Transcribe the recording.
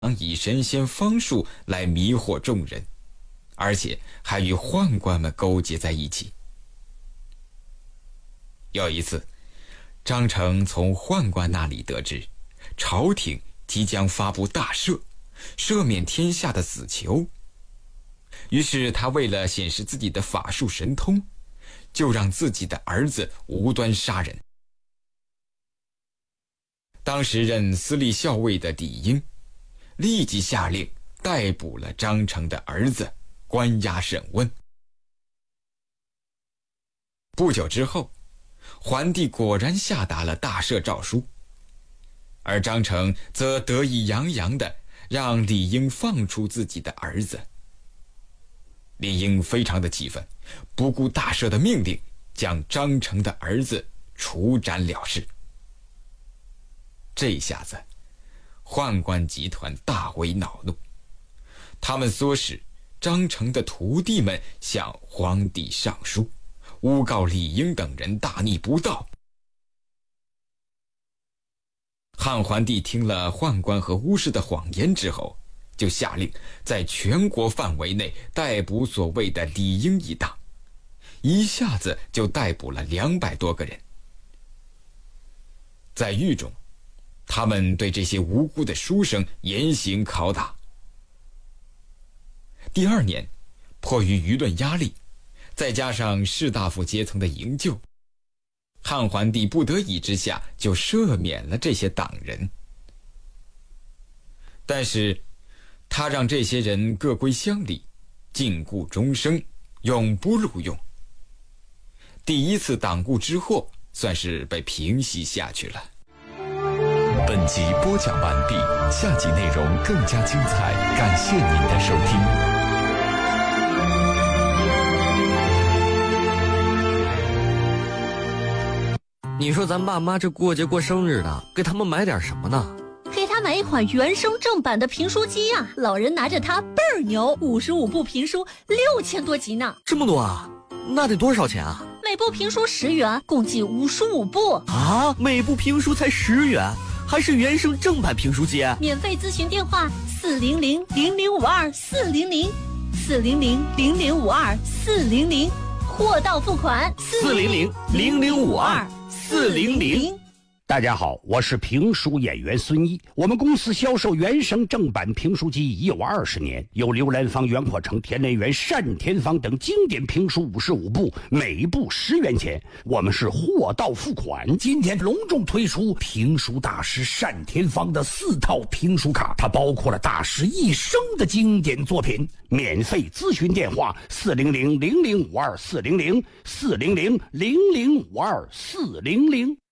以神仙方术来迷惑众人，而且还与宦官们勾结在一起。有一次，张成从宦官那里得知，朝廷即将发布大赦，赦免天下的死囚。于是他为了显示自己的法术神通，就让自己的儿子无端杀人。当时任司隶校尉的李英立即下令逮捕了张成的儿子，关押审问。不久之后，桓帝果然下达了大赦诏书，而张成则得意洋洋地让李英放出自己的儿子。李英非常的气愤，不顾大赦的命令，将张成的儿子处斩了事。这下子宦官集团大为恼怒，他们唆使张成的徒弟们向皇帝上书，诬告李英等人大逆不道。汉桓帝听了宦官和巫师的谎言之后，就下令在全国范围内逮捕所谓的李英一党，一下子就逮捕了200多个人。在狱中，他们对这些无辜的书生严刑拷打。第2年，迫于舆论压力，再加上士大夫阶层的营救，汉桓帝不得已之下就赦免了这些党人。但是他让这些人各归乡里，禁锢终生，永不录用。第一次党锢之祸算是被平息下去了。 本集播讲完毕，下集内容更加精彩，感谢您的收听。 你说咱爸妈这过节过生日的，给他们买点什么呢？ 给他买一款原声正版的评书机呀，老人拿着它倍儿牛，55部评书6000多集呢。 这么多啊？那得多少钱啊？ 每部评书10元，共计55部啊！每部评书才10元，还是原声正版评书机？ 免费咨询电话400-0052-400，400-0052-400，货到付款 400-0052-400。 大家好，我是评书演员孙一。我们公司销售原声正版评书机已有20年，有刘兰芳、袁阔成、田连元、单田芳等经典评书55部，每部10元钱。我们是货到付款。今天隆重推出评书大师单田芳的4套评书卡，它包括了大师一生的经典作品。免费咨询电话400-0052-400，400-0052-400。